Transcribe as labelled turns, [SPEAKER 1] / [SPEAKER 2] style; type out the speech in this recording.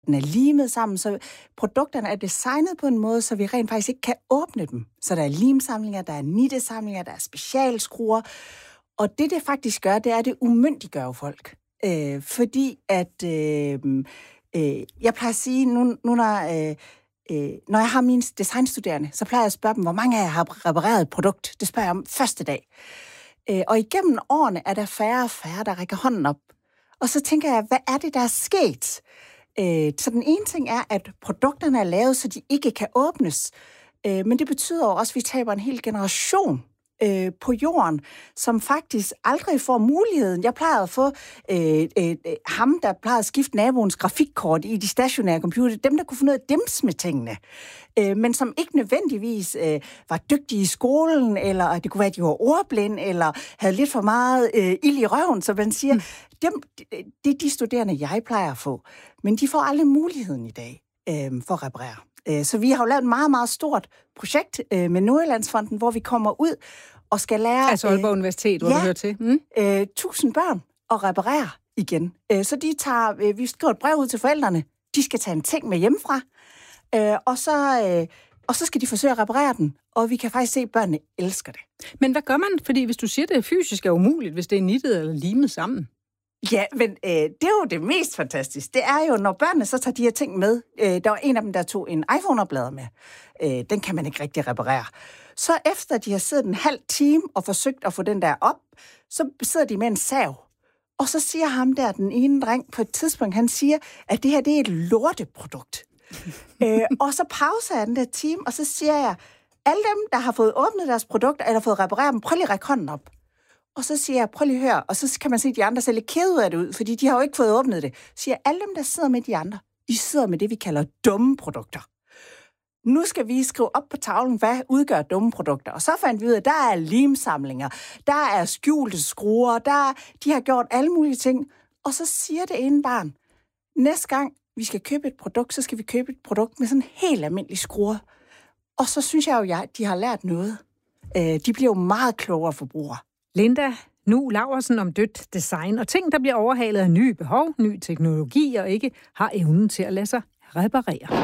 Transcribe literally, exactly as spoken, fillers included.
[SPEAKER 1] den er limet sammen, så produkterne er designet på en måde, så vi rent faktisk ikke kan åbne dem. Så der er limsamlinger, der er nittesamlinger, der er specialskruer, og det, det faktisk gør, det er, at det umyndiggør folk. Øh, fordi at, øh, øh, jeg plejer at sige, nu, nu når, øh, øh, når jeg har mine designstuderende, så plejer jeg at spørge dem, hvor mange af jer har repareret et produkt. Det spørger jeg om første dag. Øh, og igennem årene er der færre og færre, der rækker hånden op. Og så tænker jeg, hvad er det, der er sket? Øh, så den ene ting er, at produkterne er lavet, så de ikke kan åbnes. Øh, men det betyder jo også, at vi taber en hel generation øh, på jorden, som faktisk aldrig får muligheden. Jeg plejede at få øh, øh, ham, der plejede at skifte naboens grafikkort i de stationære computer, dem, der kunne få noget af dems med tingene, øh, men som ikke nødvendigvis øh, var dygtige i skolen, eller det kunne være, at de var ordblinde, eller havde lidt for meget øh, ild i røven, så man siger, mm. dem, det er de studerende, jeg plejer at få, men de får aldrig muligheden i dag øh, for at reparere. Så vi har jo lavet et meget, meget stort projekt øh, med Nordjyllandsfonden, hvor vi kommer ud og skal lære...
[SPEAKER 2] Altså Aalborg øh, Universitet, hvor
[SPEAKER 1] ja,
[SPEAKER 2] du hører til. Mm.
[SPEAKER 1] Øh, tusind børn at reparere igen. Øh, så de tager, øh, vi skriver et brev ud til forældrene. De skal tage en ting med hjemmefra, øh, og, så, øh, og så skal de forsøge at reparere den. Og vi kan faktisk se, at børnene elsker det.
[SPEAKER 2] Men hvad gør man? Fordi hvis du siger, det fysisk er umuligt, hvis det er nittet eller limet sammen.
[SPEAKER 1] Ja, men øh, det er jo det mest fantastiske. Det er jo, når børnene så tager de her ting med. Øh, der var en af dem, der tog en iPhone-oplader med. Øh, den kan man ikke rigtig reparere. Så efter de har siddet en halv time og forsøgt at få den der op, så sidder de med en sav. Og så siger ham der, den ene dreng på et tidspunkt, han siger, at det her det er et lorteprodukt. øh, og så pauser jeg den der time, og så siger jeg, alle dem, der har fået åbnet deres produkter, eller fået repareret dem, prøv lige at række hånden op. Og så siger jeg, prøv lige at høre, og så kan man se, at de andre ser lidt kede ud af det ud, fordi de har jo ikke fået åbnet det. Så siger jeg, alle dem, der sidder med de andre, I sidder med det, vi kalder dumme produkter. Nu skal vi skrive op på tavlen, hvad udgør dumme produkter. Og så fandt vi ud af, at der er limsamlinger, der er skjulte skruer, der de har gjort alle mulige ting. Og så siger det ene barn, næste gang vi skal købe et produkt, så skal vi købe et produkt med sådan helt almindelige skruer. Og så synes jeg jo, at de har lært noget. De bliver jo meget klogere forbrugere.
[SPEAKER 2] Linda Nu Laursen om dødt design og ting, der bliver overhalet af nye behov, ny teknologi og ikke har evnen til at lade sig reparere.